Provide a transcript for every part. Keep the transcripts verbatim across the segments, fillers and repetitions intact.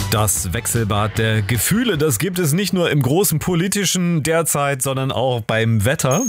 Das Wechselbad der Gefühle, das gibt es nicht nur im großen Politischen derzeit, sondern auch beim Wetter.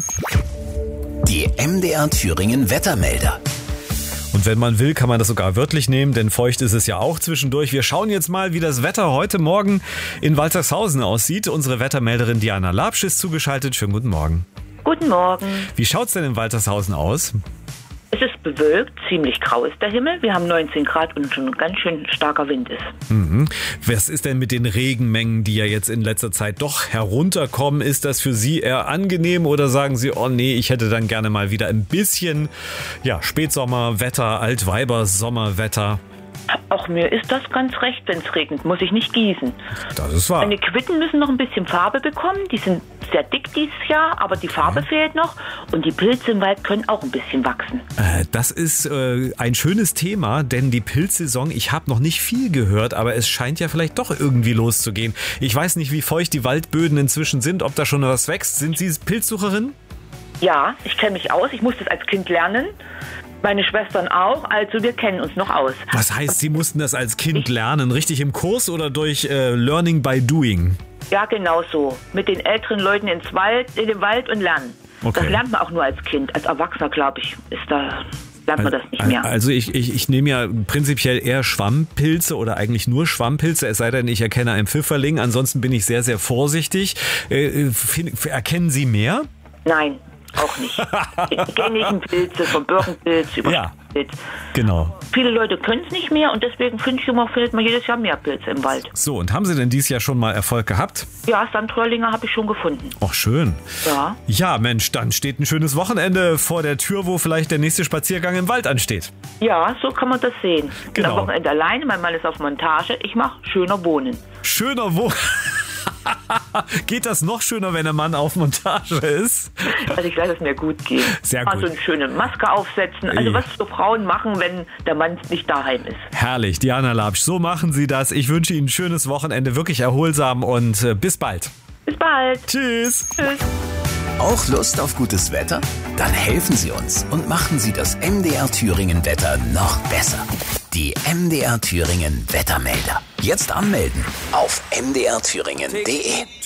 Die M D R Thüringen Wettermelder. Und wenn man will, kann man das sogar wörtlich nehmen, denn feucht ist es ja auch zwischendurch. Wir schauen jetzt mal, wie das Wetter heute Morgen in Waltershausen aussieht. Unsere Wettermelderin Diana Labsch ist zugeschaltet. Schönen guten Morgen. Guten Morgen. Wie schaut's denn in Waltershausen aus? Es ist bewölkt, ziemlich grau ist der Himmel. Wir haben neunzehn Grad und schon ein ganz schön starker Wind ist. Mhm. Was ist denn mit den Regenmengen, die ja jetzt in letzter Zeit doch herunterkommen? Ist das für Sie eher angenehm oder sagen Sie, oh nee, ich hätte dann gerne mal wieder ein bisschen ja, Spätsommerwetter, Altweiber-Sommerwetter? Auch mir ist das ganz recht, wenn es regnet, muss ich nicht gießen. Das ist wahr. Meine Quitten müssen noch ein bisschen Farbe bekommen, die sind sehr dick dieses Jahr, aber die Farbe fehlt noch und die Pilze im Wald können auch ein bisschen wachsen. Äh, das ist äh, ein schönes Thema, denn die Pilzsaison, ich habe noch nicht viel gehört, aber es scheint ja vielleicht doch irgendwie loszugehen. Ich weiß nicht, wie feucht die Waldböden inzwischen sind, ob da schon was wächst. Sind Sie Pilzsucherin? Ja, ich kenne mich aus, ich musste es als Kind lernen. Meine Schwestern auch, also wir kennen uns noch aus. Was heißt, Sie mussten das als Kind lernen? Richtig im Kurs oder durch äh, Learning by Doing? Ja, genau so. Mit den älteren Leuten ins Wald, in den Wald und lernen. Okay. Das lernt man auch nur als Kind. Als Erwachsener, glaube ich, ist da, lernt man das nicht mehr. Also ich, ich, ich nehme ja prinzipiell eher Schwammpilze oder eigentlich nur Schwammpilze, es sei denn, ich erkenne einen Pfifferling. Ansonsten bin ich sehr, sehr vorsichtig. Äh, find, erkennen Sie mehr? Nein. Auch nicht. Die gängigen Pilze, vom Birkenpilz über Ja, Pilz. genau. Viele Leute können es nicht mehr und deswegen finde ich immer, findet man jedes Jahr mehr Pilze im Wald. So, und haben Sie denn dieses Jahr schon mal Erfolg gehabt? Ja, Sandröhrlinge habe ich schon gefunden. Ach, schön. Ja. Ja, Mensch, dann steht ein schönes Wochenende vor der Tür, wo vielleicht der nächste Spaziergang im Wald ansteht. Ja, so kann man das sehen. Genau. Und am Wochenende alleine, mein Mann ist auf Montage, ich mache schöner Wohnen. Schöner Wohnen. Geht das noch schöner, wenn der Mann auf Montage ist? Also ich lasse es mir gut gehen. Sehr mal gut. so eine schöne Maske aufsetzen. Also Ja. was so Frauen machen, wenn der Mann nicht daheim ist. Herrlich, Diana Labsch, so machen Sie das. Ich wünsche Ihnen ein schönes Wochenende, wirklich erholsam und äh, bis bald. Bis bald. Tschüss. Tschüss. Auch Lust auf gutes Wetter? Dann helfen Sie uns und machen Sie das M D R Thüringen Wetter noch besser. Die M D R Thüringen Wettermelder. Jetzt anmelden auf m d r thüringen punkt d e.